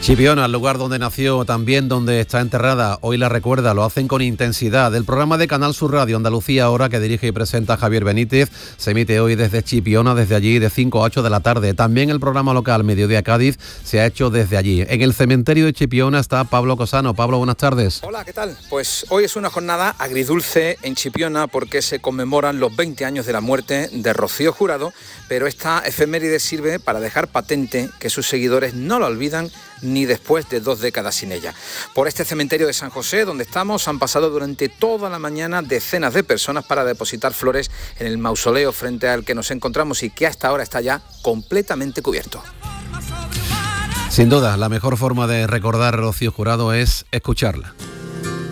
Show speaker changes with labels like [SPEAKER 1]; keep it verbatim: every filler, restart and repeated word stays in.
[SPEAKER 1] Chipiona, el lugar donde nació, también donde está enterrada, hoy la recuerda, lo hacen con intensidad. El programa de Canal Sur Radio Andalucía Ahora, que dirige y presenta Javier Benítez, se emite hoy desde Chipiona, desde allí de cinco a ocho de la tarde. También el programa local Mediodía Cádiz se ha hecho desde allí. En el cementerio de Chipiona está Pablo Cosano. Pablo, buenas tardes.
[SPEAKER 2] Hola, ¿qué tal? Pues hoy es una jornada agridulce en Chipiona porque se conmemoran los veinte años de la muerte de Rocío Jurado, pero esta efeméride sirve para dejar patente que sus seguidores no la olvidan ni después de dos décadas sin ella. Por este cementerio de San José, donde estamos, han pasado durante toda la mañana decenas de personas para depositar flores en el mausoleo frente al que nos encontramos y que hasta ahora está ya completamente cubierto.
[SPEAKER 1] Sin duda, la mejor forma de recordar a Rocío Jurado es escucharla.